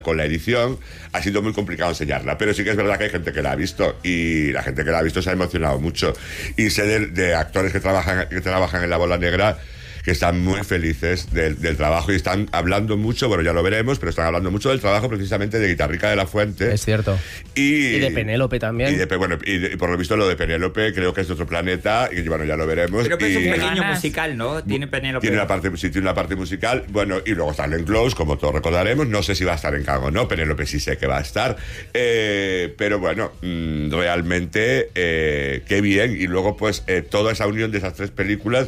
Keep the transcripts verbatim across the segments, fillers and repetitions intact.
con la edición ha sido muy complicado enseñarla, pero sí que es verdad que hay gente que la ha visto y la gente que la ha visto se ha emocionado mucho, y sé de, de actores que trabajan que trabajan en La Bola Negra que están muy felices del, del trabajo y están hablando mucho, bueno, ya lo veremos, pero están hablando mucho del trabajo precisamente de Guitarrica de la Fuente. Es cierto. Y, y de Penélope también. Y, de, bueno, y, de, y por lo visto lo de Penélope creo que es de otro planeta y bueno, ya lo veremos. Pero es y, un pequeño musical, ¿no? Tiene Penélope. Tiene una parte, sí, tiene una parte musical, bueno, y luego está Glenn Close, como todos recordaremos, no sé si va a estar en Cannes o no, Penélope sí sé que va a estar, eh, pero bueno, mmm, realmente eh, qué bien, y luego pues eh, toda esa unión de esas tres películas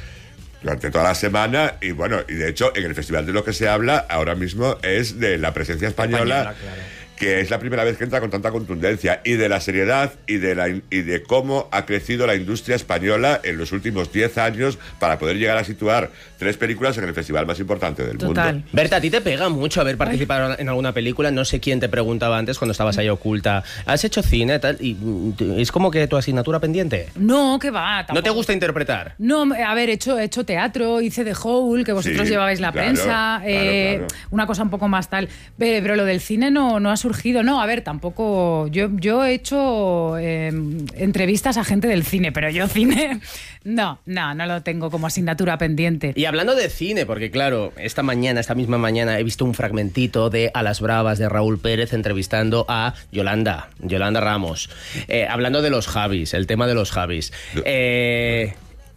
durante toda la semana, y bueno, y de hecho en el festival de lo que se habla ahora mismo es de la presencia española, española claro. que es la primera vez que entra con tanta contundencia, y de la seriedad y de, la, y de cómo ha crecido la industria española en los últimos diez años para poder llegar a situar tres películas en el festival más importante del Total. mundo. Berta, ¿a ti te pega mucho haber participado Ay. en alguna película? No sé quién te preguntaba antes cuando estabas ahí oculta. ¿Has hecho cine tal? Y es como que tu asignatura pendiente. No, que va. Tampoco. ¿No te gusta interpretar? No, a ver, he hecho, he hecho teatro, hice The Hole, que vosotros sí, llevabais la claro, prensa, claro, eh, claro. una cosa un poco más tal. Pero, pero lo del cine no, no ha surgido. No, a ver, tampoco. Yo, yo he hecho eh, entrevistas a gente del cine, pero yo cine. No, no, no lo tengo como asignatura pendiente. Y hablando de cine, porque claro, esta mañana, esta misma mañana, he visto un fragmentito de A las Bravas de Raúl Pérez entrevistando a Yolanda, Yolanda Ramos, eh, hablando de los Javis, el tema de los Javis. Eh...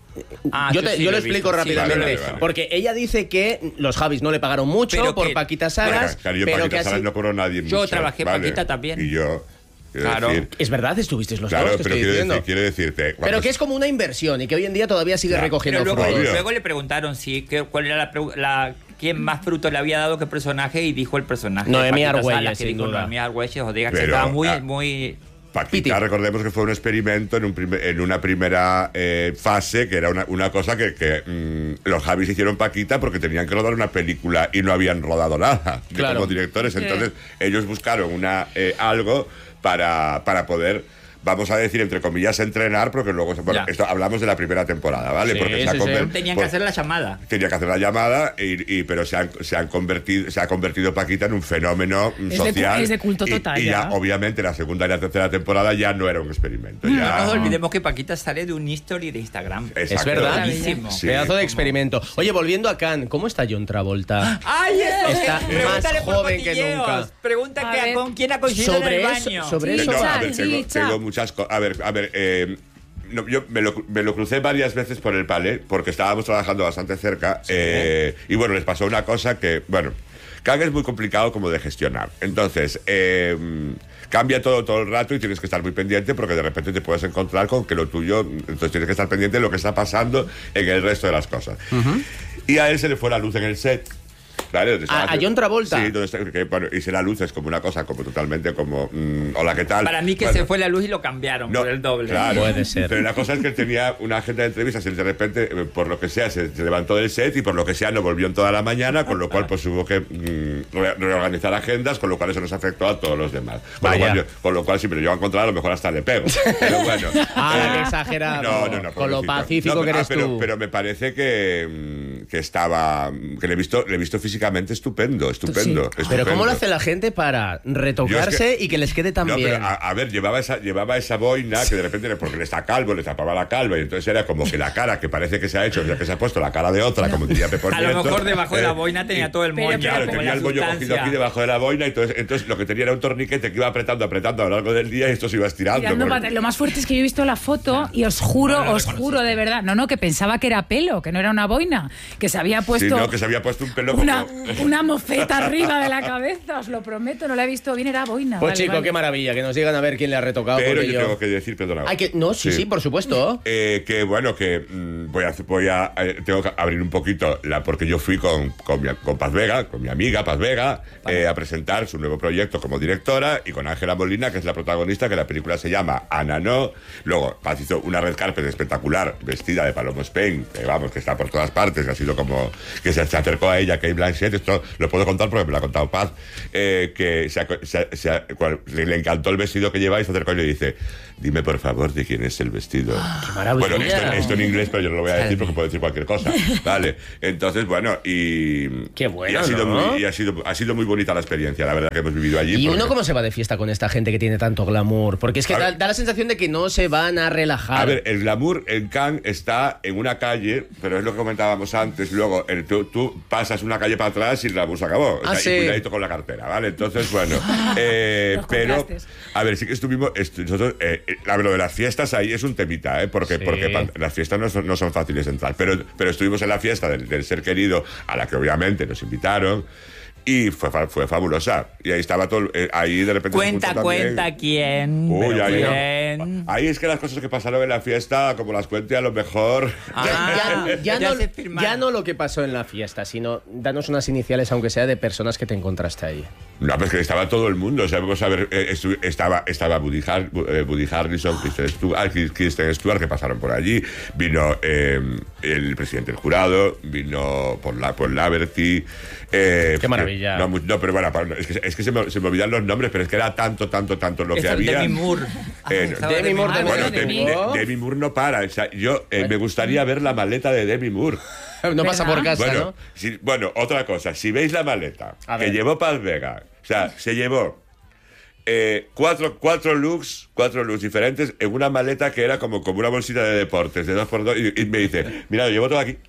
Ah, yo te, sí yo lo lo he explico visto, rápidamente, sí, vale, vale, vale. porque ella dice que los Javis no le pagaron mucho pero por que, Paquita Salas, Claro, yo pero Paquita que Salas así... no cobró nadie Yo mucho, trabajé vale. Paquita también. Y yo... Claro. Decir, es verdad, estuvisteis los claro, dos, que pero estoy quiero, diciendo. decir, quiero decirte... Pero que es como una inversión y que hoy en día todavía sigue Ya, recogiendo pero luego, frutos. luego le preguntaron si que, cuál era la, la quién más fruto le había dado que personaje, y dijo el personaje. Noemí Paquita Argüelles, Salas, que sin dijo duda. Noemí Argüelles, o diga que Pero, estaba muy, ah, muy... Paquita, Piti. recordemos que fue un experimento en, un primer, en una primera eh, fase, que era una, una cosa que, que mmm, los Javis hicieron Paquita porque tenían que rodar una película y no habían rodado nada Claro. como directores. Entonces Sí. ellos buscaron una eh, algo para, para poder, vamos a decir, entre comillas, entrenar, porque luego, bueno, Ya. esto hablamos de la primera temporada, ¿vale? Sí, porque sí, se ha sí. conver- Tenían por- que hacer la llamada. Tenía que hacer la llamada, y, y, pero se han, se han convertido, se ha convertido Paquita en un fenómeno de social. cu- es de culto y- total, Y, ya, ya. obviamente, la segunda y la tercera temporada ya no era un experimento. No Ya, nos olvidemos que Paquita sale de un history de Instagram. Exacto. Es verdad. Buenísimo. Sí. Pedazo de experimento. Oye, volviendo a Cannes, ¿cómo está John Travolta? ¡Ay, eso! Está eh, más pregúntale por joven que cotilleos. nunca. Pregunta A que a ver. con quién ha coincidido en Sobre el eso- baño. sobre Sí, eso... No, a Chicha, ver, tengo, chicha. tengo muchas cosas. A ver, a ver, eh, no, yo me lo, me lo crucé varias veces por el palé, porque estábamos trabajando bastante cerca, sí. eh, y bueno, les pasó una cosa que, bueno, Cannes es muy complicado como de gestionar. Entonces, eh, cambia todo todo el rato y tienes que estar muy pendiente, porque de repente te puedes encontrar con que lo tuyo, entonces tienes que estar pendiente de lo que está pasando en el resto de las cosas. Uh-huh. Y a él se le fue la luz en el set. ¿Vale? ¿A, a John Travolta? Sí, donde está, que, bueno, y se la luz es como una cosa como totalmente como mmm, hola, ¿qué tal? Para mí que bueno, se fue la luz y lo cambiaron no, por el doble. Claro, puede ser. Pero la cosa es que él tenía una agenda de entrevistas y de repente, eh, por lo que sea, se, se levantó del set y por lo que sea no volvió en toda la mañana, con lo cual pues hubo que mmm, re- reorganizar agendas, con lo cual eso nos afectó a todos los demás. Con, lo cual, yo, con lo cual, si me lo llevo a encontrar, a lo mejor hasta le pego. Pero bueno. Ah, eh, qué exagerado. No, no, no. Con lo pobrecito. pacífico No, que eres ah, pero, tú. Pero me parece que, mm, que estaba, que le he visto, le he visto físicamente estupendo, estupendo. Sí. estupendo. Pero ¿cómo lo hace la gente para retocarse es que, y que les quede tan no, bien? pero a, a ver, llevaba esa, llevaba esa boina que de repente, porque le está calvo, le tapaba la calva, y entonces era como que la cara que parece que se ha hecho, ya que se ha puesto la cara de otra, como diría Pepe A lo mejor debajo de la boina tenía todo el pero- moño. Claro, como tenía la el bollo sustancia. cogido aquí debajo de la boina, y entonces, entonces lo que tenía era un torniquete que iba apretando, apretando a lo largo del día, y esto se iba estirando. Tirando porque- pata- Lo más fuerte es que yo he visto la foto y os juro, No, no lo os juro de verdad, no, no, que pensaba que era pelo, que no era una boina, que se había Sí, puesto no, que se había puesto un pelo una, como... una mofeta arriba de la cabeza, os lo prometo, no la he visto bien, era boina. Pues vale, chico, vale. qué maravilla, que nos digan a ver quién le ha retocado. Pero porque yo yo tengo que decir, perdona. Ay, que... No, sí, sí, por supuesto. Eh, que bueno, que mmm, voy a, voy a eh, tengo que abrir un poquito la, porque yo fui con, con, mi, con Paz Vega, con mi amiga Paz Vega, vale. eh, a presentar su nuevo proyecto como directora, y con Ángela Molina, que es la protagonista, que la película se llama Ana No. Luego Paz hizo una red carpet espectacular, vestida de Paloma Spain, que vamos, que está por todas partes, así sido como que se, se acercó a ella, Kate Blanchett, esto lo puedo contar porque me lo ha contado Paz, eh, que se, se, se, cual, le encantó el vestido que lleva y se acercó y le dice, dime por favor de quién es el vestido. ¡Qué maravilla! Bueno, esto, esto en inglés, pero yo no lo voy a decir porque puedo decir cualquier cosa. Vale, entonces, bueno, y... Qué bueno, y ha sido, ¿no? muy, y ha sido, ha sido muy bonita la experiencia, la verdad, que hemos vivido allí. ¿Y porque... uno cómo se va de fiesta con esta gente que tiene tanto glamour? Porque es que da, ver, da la sensación de que no se van a relajar. A ver, el glamour en Cannes está en una calle, pero es lo que comentábamos antes. Luego, el, tú, tú pasas una calle para atrás y el glamour se acabó. O Ah, sea, sí. Y cuidadito con la cartera, ¿vale? Entonces, bueno. eh, Los pero, contrastes. a ver, sí que estuvimos. Est nosotros, eh, eh, lo de las fiestas ahí es un temita, ¿eh? Porque, Sí. porque pa- las fiestas no son, no son fáciles de entrar. Pero, pero estuvimos en la fiesta del, del ser querido, a la que obviamente nos invitaron. Y fue, fa- fue fabulosa. Y ahí estaba todo. Eh, ahí de repente. se Cuenta, juntó también- cuenta quién. Uy, pero ahí, quién. ahí es que las cosas que pasaron en la fiesta, como las cuente, a lo mejor. Ah, ya, ya ya no, se firmaron. ya no lo que pasó en la fiesta, sino danos unas iniciales, aunque sea de personas que te encontraste ahí. No, pues que estaba todo el mundo. O sea, vamos a ver, eh, estu- estaba, estaba Woody, Har eh, Woody Harrelson, Kristen Stewart, Kristen Stewart, que pasaron por allí. Vino eh, el presidente del jurado, vino por la por Laverty. Eh, Qué maravilla. No, no, pero bueno, es que, es que se, me, se me olvidan los nombres, pero es que era tanto, tanto, tanto lo que Estaba había. Demi Moore. Eh, Ah, estaba Demi Moore Ah, también Bueno, Demi Demi, Moore. de- Demi Moore no para. O sea, yo eh, me gustaría ver la maleta de Demi Moore. No pasa por ¿Verdad? casa, Bueno, ¿no? si- bueno, otra cosa. Si veis la maleta A que ver. llevó Paz Vega, o sea, se llevó eh, cuatro, cuatro looks, cuatro looks diferentes en una maleta que era como, como una bolsita de deportes, de dos por dos, y, y me dice, mira, lo llevo todo aquí.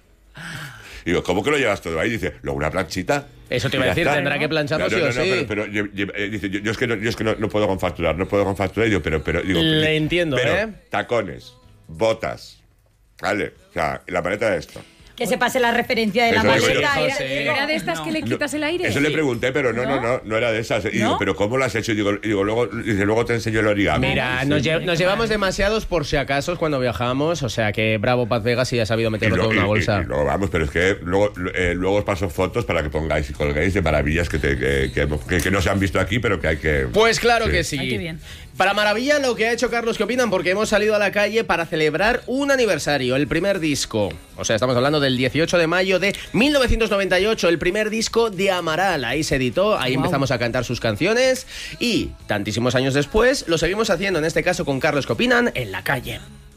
Y digo, ¿cómo que lo llevas todo ahí? Dice, luego una planchita. Eso te iba Y a ya decir, está. tendrá que plancharlo No, sí no, o no, no, sí. pero, pero yo, yo- eh, dice, yo, yo es que, no, yo es que no, no puedo confacturar, no puedo confacturar. Y digo, pero, pero, digo, Le pero- entiendo, pero, ¿eh? tacones, botas, ¿vale? O sea, la maleta de esto. Que se pase la referencia de la Eso digo yo. maleta. Eso Era, sí. ¿Era de estas que le quitas el aire? Eso le pregunté, pero no, no, no, no era de esas. Y digo, ¿No? pero ¿cómo lo has hecho? Y digo, y digo luego, dice, luego te enseño el origami. Mira, Sí. nos, lle- nos llevamos demasiados por si acaso cuando viajamos, o sea que bravo Paz Vegas y ha sabido Y, meterlo lo- todo en una y- bolsa. y- y luego vamos, pero es que luego, eh, luego os paso fotos para que pongáis y colguéis de maravillas que, te- que, que, que- que no se han visto aquí, pero que hay que... Pues claro Sí. que sí. Ay, qué bien. Para maravilla lo que ha hecho Carlos, ¿qué opinan? Porque hemos salido a la calle para celebrar un aniversario, el primer disco. O sea, estamos hablando del dieciocho de mayo de mil novecientos noventa y ocho, el primer disco de Amaral. Ahí se editó, ahí Wow. empezamos a cantar sus canciones y tantísimos años después lo seguimos haciendo, en este caso con Carlos, ¿qué opinan? En la calle.